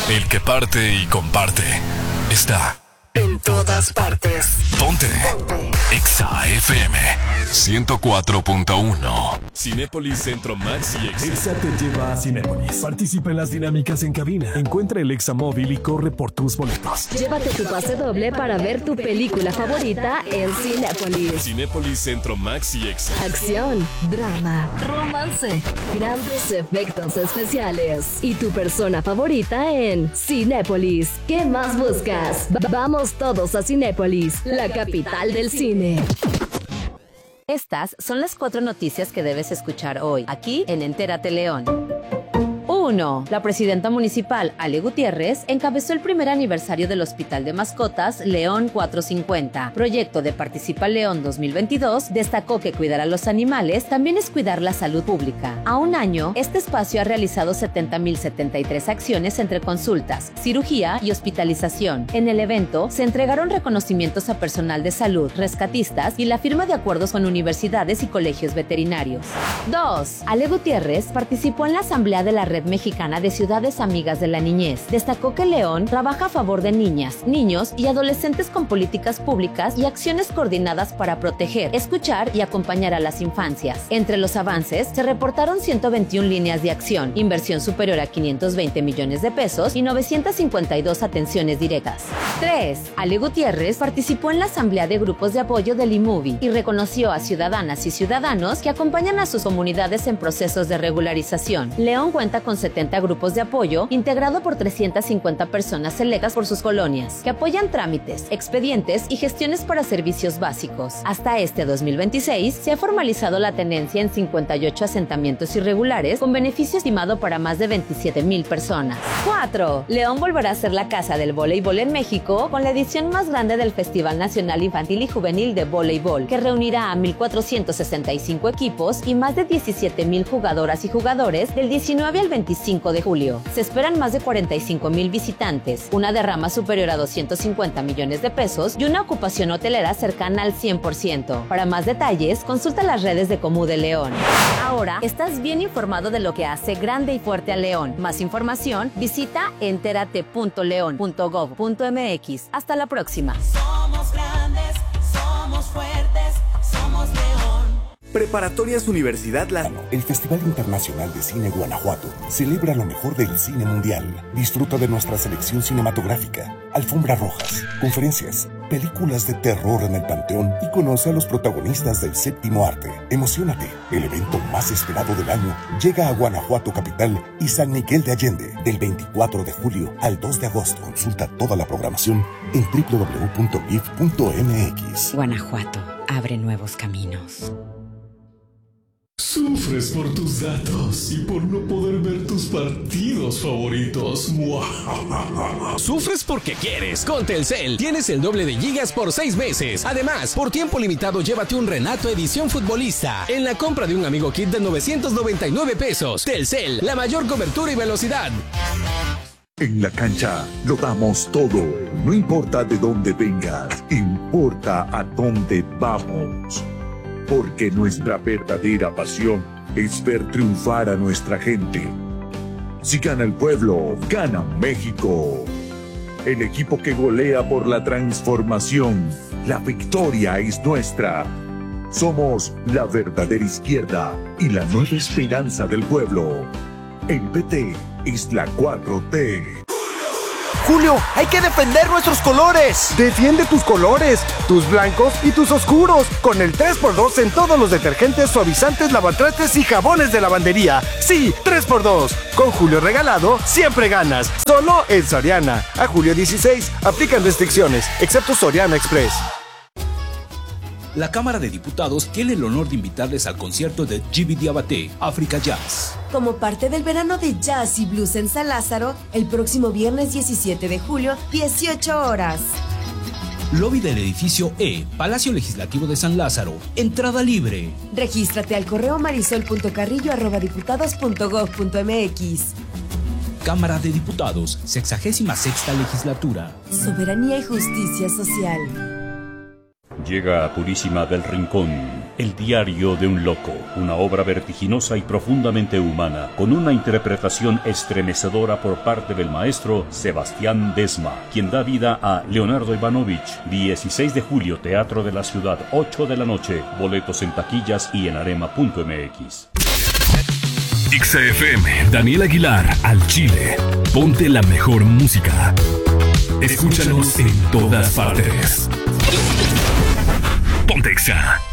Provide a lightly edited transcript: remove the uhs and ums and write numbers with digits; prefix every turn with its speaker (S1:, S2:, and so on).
S1: El que parte y comparte está
S2: en todas partes.
S1: Ponte Exa FM 104.1.
S3: Cinépolis Centro Max y Exa.
S4: Exa te lleva a Cinépolis. Participa en las dinámicas en cabina. Encuentra el Exa móvil y corre por tus boletos.
S5: Llévate tu pase doble para ver tu película favorita en Cinépolis.
S3: Cinépolis Centro Max y Exa.
S5: Acción, drama, romance, grandes efectos especiales y tu persona favorita en Cinépolis. ¿Qué más buscas? Vamos todos a Cinépolis, la capital del cine. Estas son las 4 noticias que debes escuchar hoy, aquí en Entérate León. 1. La presidenta municipal, Ale Gutiérrez, encabezó el primer aniversario del Hospital de Mascotas León 450. Proyecto de Participa León 2022 destacó que cuidar a los animales también es cuidar la salud pública. A un año, este espacio ha realizado 70.073 acciones entre consultas, cirugía y hospitalización. En el evento, se entregaron reconocimientos a personal de salud, rescatistas y la firma de acuerdos con universidades y colegios veterinarios. 2. Ale Gutiérrez participó en la asamblea de la Red Mexicana de Ciudades Amigas de la Niñez. Destacó que León trabaja a favor de niñas, niños y adolescentes con políticas públicas y acciones coordinadas para proteger, escuchar y acompañar a las infancias. Entre los avances, se reportaron 121 líneas de acción, inversión superior a 520 millones de pesos y 952 atenciones directas. 3. Ale Gutiérrez participó en la asamblea de grupos de apoyo del IMUVI y reconoció a ciudadanas y ciudadanos que acompañan a sus comunidades en procesos de regularización. León cuenta con 70 grupos de apoyo, integrado por 350 personas electas por sus colonias, que apoyan trámites, expedientes y gestiones para servicios básicos. Hasta este 2026, se ha formalizado la tenencia en 58 asentamientos irregulares, con beneficio estimado para más de 27,000 personas. 4. León volverá a ser la casa del voleibol en México, con la edición más grande del Festival Nacional Infantil y Juvenil de Voleibol, que reunirá a 1,465 equipos y más de 17,000 jugadoras y jugadores del 19 al 25 de julio. Se esperan más de 45,000 visitantes, una derrama superior a 250 millones de pesos y una ocupación hotelera cercana al 100%. Para más detalles, consulta las redes de Comú de León. Ahora estás bien informado de lo que hace grande y fuerte a León. Más información, visita enterate.leon.gov.mx. Hasta la próxima.
S6: Somos grandes, somos fuertes, somos León.
S7: Preparatorias Universidad La...
S8: El Festival Internacional de Cine Guanajuato celebra lo mejor del cine mundial. Disfruta de nuestra selección cinematográfica, alfombra rojas, conferencias, películas de terror en el Panteón y conoce a los protagonistas del séptimo arte. Emociónate, el evento más esperado del año llega a Guanajuato Capital y San Miguel de Allende del 24 de julio al 2 de agosto. Consulta toda la programación en www.gif.mx.
S9: Guanajuato abre nuevos caminos.
S4: Sufres por tus datos y por no poder ver tus partidos favoritos.
S10: Sufres porque quieres. Con Telcel tienes el doble de gigas por 6 meses. Además, por tiempo limitado, llévate un Renato Edición Futbolista en la compra de un Amigo Kit de 999 pesos. Telcel, la mayor cobertura y velocidad.
S11: En la cancha lo damos todo. No importa de dónde vengas, importa a dónde vamos. Porque nuestra verdadera pasión es ver triunfar a nuestra gente. Si gana el pueblo, gana México. El equipo que golea por la transformación. La victoria es nuestra. Somos la verdadera izquierda y la nueva esperanza del pueblo. El PT es la 4T.
S12: Julio, hay que defender nuestros colores.
S13: Defiende tus colores, tus blancos y tus oscuros, con el 3x2 en todos los detergentes, suavizantes, lavatrastes y jabones de lavandería. Sí, 3x2. Con Julio regalado, siempre ganas. Solo en Soriana. A julio 16, aplican restricciones, excepto Soriana Express.
S14: La Cámara de Diputados tiene el honor de invitarles al concierto de Djiby Diabaté, África Jazz.
S15: Como parte del verano de jazz y blues en San Lázaro, el próximo viernes 17 de julio, 18 horas.
S14: Lobby del edificio E, Palacio Legislativo de San Lázaro. Entrada libre.
S15: Regístrate al correo marisol.carrillo@diputados.gov.mx.
S14: Cámara de Diputados, 66ª Legislatura.
S15: Soberanía y justicia social.
S16: Llega a Purísima del Rincón El diario de un loco, una obra vertiginosa y profundamente humana, con una interpretación estremecedora por parte del maestro Sebastián Desma, quien da vida a Leonardo Ivanovich. 16 de julio, Teatro de la Ciudad, 8 de la noche. Boletos en taquillas y en arema.mx.
S1: XFM, Daniel Aguilar, al Chile. Ponte la mejor música. Escúchanos en todas partes. Ponte Exa.